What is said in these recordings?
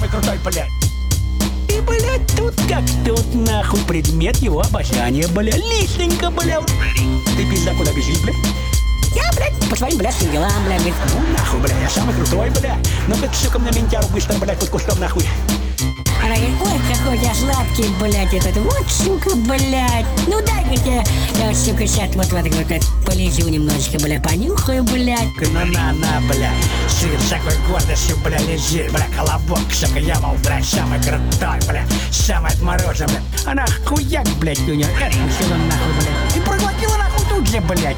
самый крутой, блядь. И, блядь, тут как тут, нахуй, предмет его обожания, бля. Лишненько, бля. Ты, пизда, куда бежишь, блядь? Я, блядь, по своим блядским делам, блядь. Ну, нахуй, бля, я самый крутой, бля. Ну-ка, сука, на ментяру быстро, блядь, под кустом, нахуй. Она говорит, ой, какой я сладкий, блядь, этот, вот, сука, блядь. Ну, дай-ка тебе, я, сука, сейчас вот полезу немножечко, бля, понюхаю, блядь. На, бля, сыр с такой гордостью, бля, лежи, бля, колобок, сука, я, мол, блядь, самый крутой, бля, самый отморожен, бля. Она хуяк, блядь, у нее, это все нахуй, блядь. И проглотила нахуй тут же, блядь.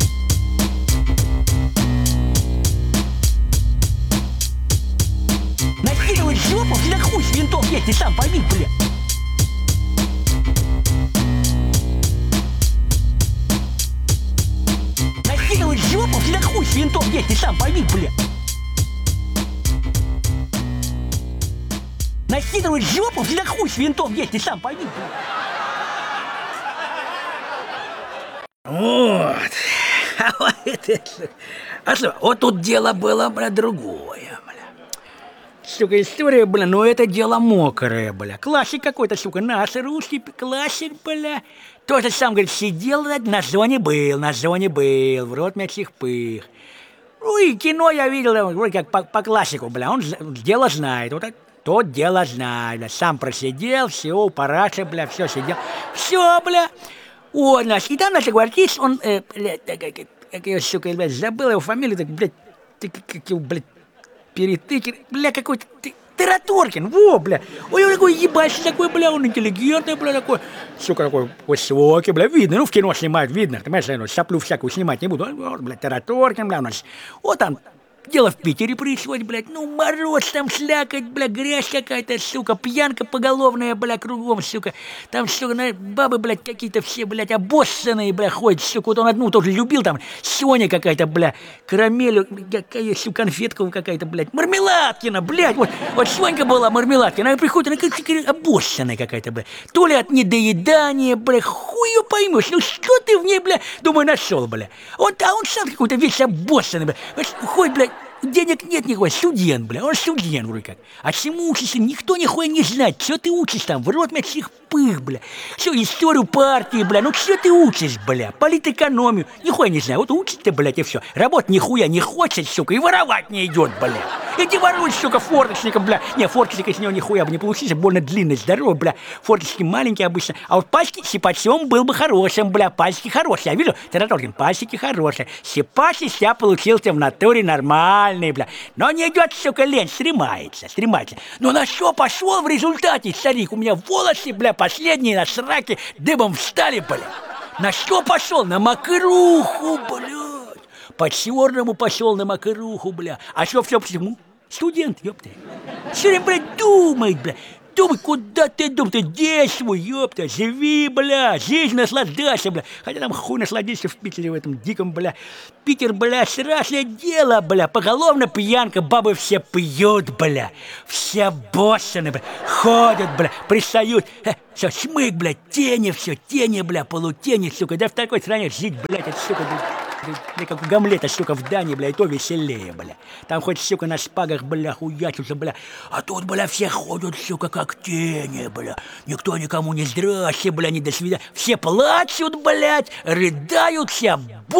Накидывай жопу, всегда хуй с винтом есть, ты сам пойми, бля. Накидывай жопу, всегда хуй с винтом есть, ты сам пойми, бля. Накидывай жопу, всегда хуй с винтом есть, ты сам пойми, бля. Вот. Вот тут дело было, бля, другое, бля. Сука, история, бля, ну это дело мокрое, бля. Классик какой-то, сука, наш русский классик, бля. Тоже сам, говорит, сидел, на зоне был, в рот мячих пых. Ну и кино я видел, вроде как по классику, бля, он дело знает, вот тот дело знает, бля. Сам просидел, все, упораши, бля, все сидел, все, бля. Ой, наш, и там наш артист, он, как я, сука, блядь, забыл его фамилию, так, блядь, как его, блядь, Перетыкин, бля, какой-то Тараторкин, во, бля. Ой, он такой ебать, такой, бля, он интеллигентный, бля, такой, сука, такой высокий, бля, видно, ну, в кино снимают, видно, ты понимаешь, я соплю всякую снимать не буду, вот, бля, Тараторкин, бля, у нас, вот там, дело в Питере происходит, блядь, ну, мороз там, слякоть, бля, грязь какая-то, сука, пьянка поголовная, бля, кругом, сука, там, сука, бабы, блядь, какие-то все, блядь, обоссанные, бля, ходят, сука, вот он одну тоже любил, там, Соня какая-то, бля, карамель, какая, сука, конфетка какая-то, блядь, Мармеладкина, блядь, вот Сонька была Мармеладкина, она приходит, она какая-то обоссанная какая-то, бля, то ли от недоедания, бля, хуй ее поймешь, ну, что ты в ней, бля, думаю, нашел, бля, а он сам какой-то весь обоссанный, бля, ходит, блядь, денег нет никакой, студент, бля, он студент вроде как. А чему учишься, никто нихуя не знает, что ты учишь там, в рот мячих пых, бля. Все, историю партии, бля, ну что ты учишь, бля, политэкономию, нихуя не знаю, вот учишься, блядь, и все. Работать нихуя не хочет, сука, и воровать не идет, бля. Иди воруй, сука, форточником, бля. Не, форточник из него нихуя бы не получился, больно длинный, здоровый, бля. Форточки маленькие обычно, а вот пасеки сипачом был бы хорошим, бля, пасеки хорошие. Я вижу, Тараторкин, пасеки хорошие. Сипач из себя получился в натуре нормальный, бля. Но не идет, сука, лень, стремается. Но на что пошел в результате, старик? У меня волосы, бля, последние на сраке дыбом встали, бля. На что пошел? На макруху, блядь. По-черному пошел на макруху, бля. А что все почему? Студент, ёпта. Все время, блядь, думает, бля. Думай, куда ты думаешь, ты действуй, ёпта, живи, бля, жизнь наслаждайся, бля. Хотя там хуй насладиться в Питере, в этом диком, бля. Питер, бля, страшное дело, бля, поголовно пьянка, бабы все пьют, бля. Все боссаны, бля, ходят, бля, пристают. Все, шмык, бля, тени, бля, полутени, сука. Да в такой стране жить, блядь, это, сука, бля, как у Гамлета, сука, в Дании, бля, и то веселее, бля. Там хоть, сука, на шпагах, бля, хуячутся, бля. А тут, бля, все ходят, сука, как тени, бля. Никто никому не здрасте, бля, не до свидания. Все плачут, блядь, рыдают, все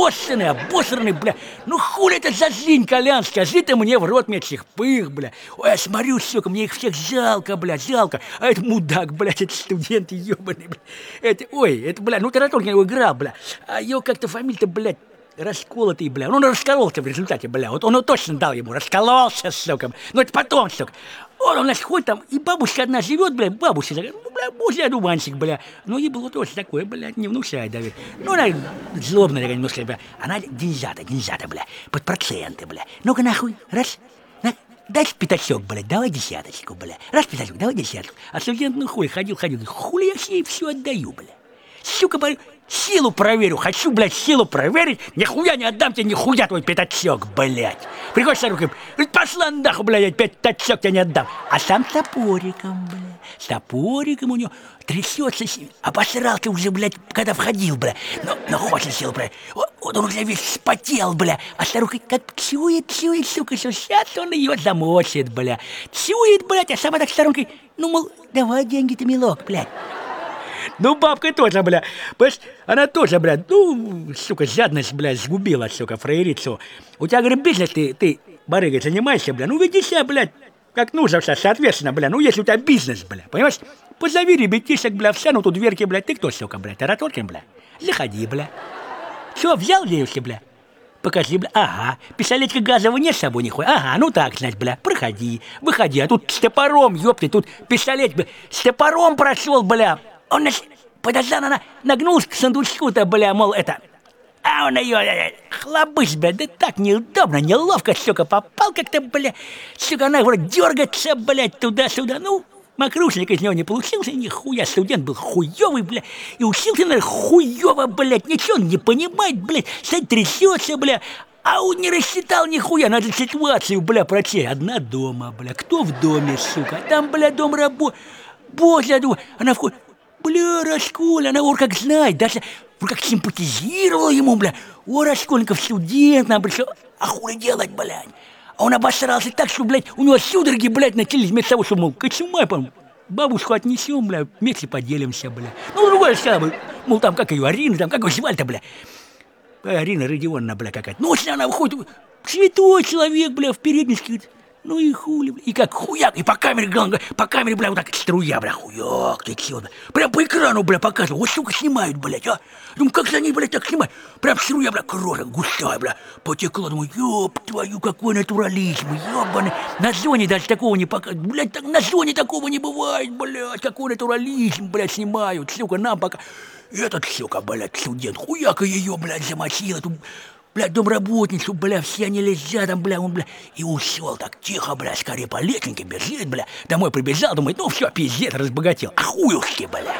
обоссаны, бля. Ну хули это за жизнь, Колян, скажи ты мне в рот мячих пых, бля. Ой, я смотрю, сука, мне их всех жалко, бля, жалко. А это мудак, блядь, это студент ебаный, бля. Это, бля, ну Тараторкин его играл, бля. А его как-то фамилия-то, блядь, расколотый, бля. Он раскололся в результате, бля. Вот он точно дал ему, раскололся, сука. Ну это потом, сука. Он нас ходит там, и бабушка одна живет, бля, бабушка, ну, бля, божий одуванчик, бля. Ну, ей было тоже такое, бля, не внушает, доверие. Ну, она злобная такая немножко, бля. Она деньжата, бля, под проценты, бля. Ну-ка, нахуй, раз, дай пятачок, бля, давай десяточку, бля. Раз пятачок, давай десяточку. А студент, ну, хуй, ходил, хули я ей все отдаю, бля. Сука, Силу проверю, хочу, блядь, силу проверить, нихуя не отдам тебе, нихуя твой пятачок, блядь. Приходишь с рукой, пошла нахуй, блядь, пятачок тебе не отдам. А сам с топориком, блядь, с топориком у него трясется, обосрал ты уже, блядь, когда входил, блядь. Но хочет силу проверить. Вот он уже весь вспотел, бля, а старуха как чует, сука, что сейчас он ее замочит, бля. Чует, блядь, а сама так старухой, ну, мол, давай деньги-то, милок, блядь. Ну, бабка тоже, бля, понимаешь, она тоже, бля, ну, сука, жадность, бля, сгубила, сука, фраерицу. У тебя, говорит, бизнес, ты барыгой занимаешься, бля, ну, веди себя, блядь, как нужно, соответственно, бля, ну, если у тебя бизнес, бля, понимаешь, позови ребятишек, бля, встанут у дверки, бля, ты кто, сука, бля, Тараторкин, бля, заходи, бля. Все, взял Леюшки, бля? Покажи, бля. Ага. Пистолетика газового нет с собой, нихуя? Ага, ну так, значит, бля. Проходи, выходи. А тут с топором, ёпты, тут пистолет, бля. С топором прошел, бля. Он, подожди, она нагнулась к сундучку-то, бля, мол, это... А он ее, хлобысь, бля, да так неудобно, неловко, сука, попал как-то, бля. Сука, она вроде дергается, блядь, туда-сюда, ну... Мокрушник из него не получился, нихуя, студент был хуёвый, бля, и учился, наверное, хуёво, блядь, ничего он не понимает, блядь, стоит трясется, бля, а он не рассчитал нихуя, надо ситуацию, бля, прочесть. Одна дома, бля, кто в доме, сука, там, бля, дом боже, она входит, бля, Раскольников, она вроде как знает, даже вроде как симпатизировала ему, бля, о, Раскольников, студент, нам пришел, а хули делать, блядь? А он обосрался так, что, блядь, у него судороги, блядь, начались вместо того, что, мол, кочумай, бабушку отнесем, бля, вместе поделимся, бля. Ну, другое сказал, мол, там, как ее, Арина, там, как ее звали-то, бля. Арина Родионовна, бля, какая-то. Ночью она выходит, святой человек, бля, в передничке, говорит, ну и хули, бля, и как хуяк, и по камере, бля, вот так струя, бля, хуяк, ты чё, прям по экрану, бля, показывают, вот, сука, снимают, блядь, а. Думаю, как за ней, блядь, так снимают, прям струя, бля, кровь густая, бля, потекла, думаю, ёб твою, какой натурализм, ёбаный, на зоне даже такого не показывают, блядь, так, на зоне такого не бывает, блядь, какой натурализм, блядь, снимают, сука, нам пока, этот, сука, блядь, студент, хуяка ее, блядь, замочил, эту... Блядь, домработницу, бля, все они лежат там, бля, он, бля, и ушел так тихо, бля, скорее по летненьке бежит, бля, домой прибежал, думает, ну все, пиздец, разбогател, а хуюшки, бля,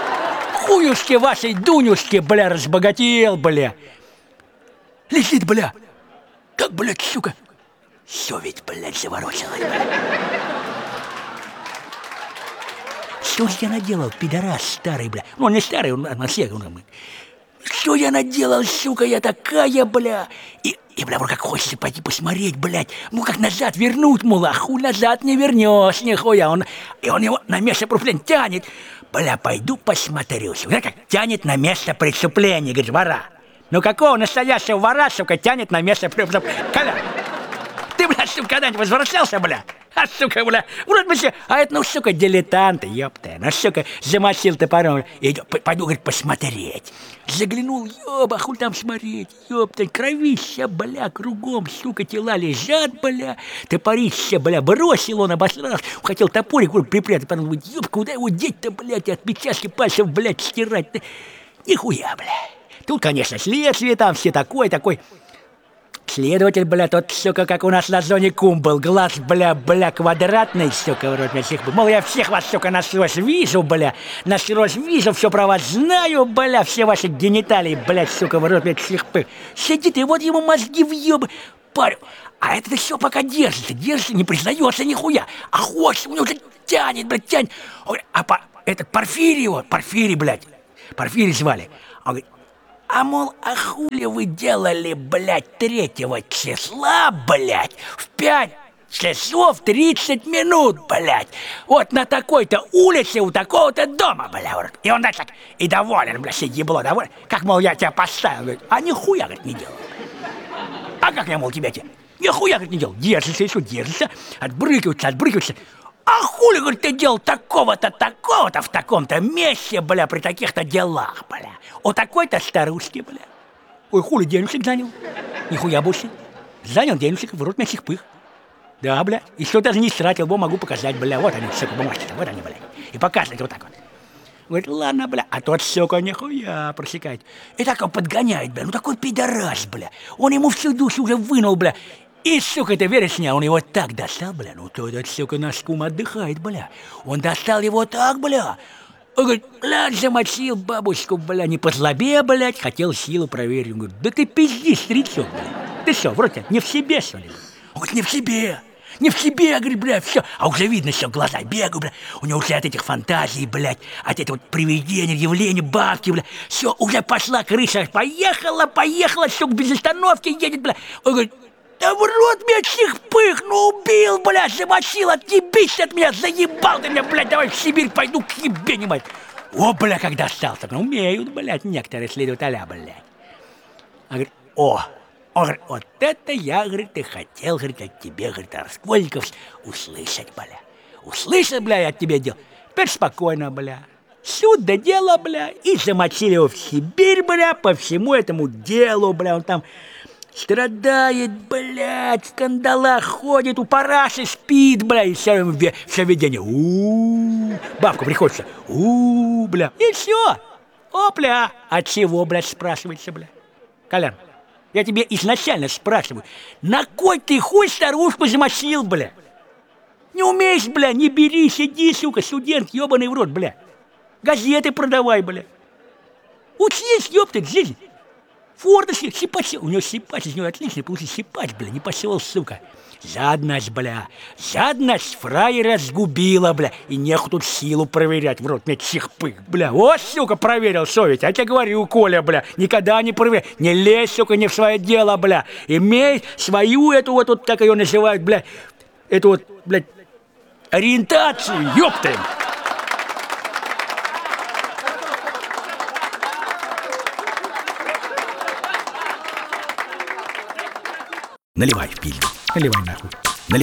хуюшки вашей Дунюшки, бля, разбогател, бля, лежит, бля, как, блядь, сука, все ведь, блядь, заворочилось, что же я наделал, пидорас старый, бля, ну, он не старый, он на всех, что я наделал, сука, я такая, бля. И бля, вроде как хочется пойти посмотреть, блядь. Ну, как назад вернуть, мол, а хуй назад не вернешь, нихуя. Он его на место преступления тянет. Бля, пойду посмотрю. Сука, как тянет на место преступления, говорит, вора. Ну, какого настоящего вора, сука, тянет на место преступления? Коля, ты, бля, сука, когда-нибудь возвращался, бля? А, сука, бля, вроде бы все, а это, ну, сука, дилетанты, ёпта, ну, сука, замочил топором, пойду, говорит, посмотреть. Заглянул, ёба, хуй там смотреть, ёпта, кровища, бля, кругом, сука, тела лежат, бля, топорище, бля, бросил он, обосрался, хотел топорик, говорит, припрятать, потом, говорит, ёб, куда его деть-то, блядь, отпечатки пальцев, блядь, стирать, нихуя, бля. Тут, конечно, следствие там, все такой. Следователь, бля, тот, сука, как у нас на зоне кум был, глаз, бля, квадратный, сука, в рот всех был. Мол, я всех вас, сука, насквозь вижу, бля, все про вас знаю, бля, все ваши гениталии, блядь, сука, в рот всех пых. Сидит, и вот ему мозги въебы, парю. А это все пока держится, не признается нихуя. А хочет, у него уже тянет, блядь, тянет. Этот Порфирий, блядь, Порфирий звали. Он говорит, а мол, а хули вы делали, блядь, 3 числа, блядь, в 5 часов 30 минут, блядь, вот на такой-то улице у такого-то дома, блядь. И он дальше так, и доволен, блядь, все ебло, доволен. Как, мол, я тебя поставил, говорит, а нихуя, говорит, не делал. А как я, мол, тебя нихуя, говорит, не делал. Держишься еще, держишься, отбрыкиваешься. А хули, говорит, ты делал такого-то в таком-то месте, бля, при таких-то делах, бля. У такой-то старушки, бля. Ой, хули, денежек занял. Нихуя больше. Занял денежек, в рот мясих пых. Да, бля. И что даже не стратил, могу показать, бля. Вот они, сука, бумажки-то, вот они, бля. И показывает вот так вот. Говорит, ладно, бля. А тот, сука, нихуя просекает. И так он подгоняет, бля. Ну такой пидорас, бля. Он ему всю душу уже вынул, бля. И, сука, ты веришь мне, он его так достал, бля, ну то этот, сука, наш кум отдыхает, бля. Он достал его так, бля, Он говорит, блядь, замочил бабушку, бля, не по злобе, блядь, хотел силу проверить. Он говорит, да ты пиздишь, старичок, блядь. Ты что, вроде не в себе, что ли? Он говорит, не в себе. Не в себе, говорит, бля, все. А уже видно, все, глаза бегают, бля. У него уже от этих фантазий, блядь, от этого вот привидения, явления, бабки, бля. Все, уже пошла крыша. Поехала, все, без остановки едет, бля. Он говорит, да в рот меня чихпых, ну убил, бля, замочил, отъебись от меня, заебал ты меня, блядь, давай в Сибирь пойду к ебе, не мать. О, бля, как достался. Ну, умеют, блядь, некоторые следователи, блядь. Он говорит, он говорит, вот это я, говорит, и хотел, говорит, от тебе, говорит, Раскольников, услышать, бля. Услышать, бля, я от тебя делал. Теперь спокойно, бля. Суд до дела, бля, и замочили его в Сибирь, бля, по всему этому делу, бля, он там страдает, блядь, в скандалах ходит, у параши спит, бля, и все видение. Бабка приходит, бля, и все. Опля, от чего, блядь, спрашивается, бля? Колян, я тебе изначально спрашиваю, на кой ты хуй старушку замочил, бля? Не умеешь, бля, не бери, сиди, сука, студент, ебаный в рот, бля. Газеты продавай, бля. Учись, ёптать, жизнь. Форда сипач, у него сипач, из него отлично получился сипач, бля, не пошел, сука. Жадность, бля, жадность фраера сгубила, бля, и нехуй тут силу проверять, в рот мне чихпых, бля. Вот, сука, проверил совесть, я тебе говорю, Коля, бля, никогда не проверяй, не лезь, сука, не в свое дело, бля, имей свою эту вот, как ее называют, бля, эту вот, блядь, ориентацию, ёпта. Наливай в пильду. Наливай нахуй.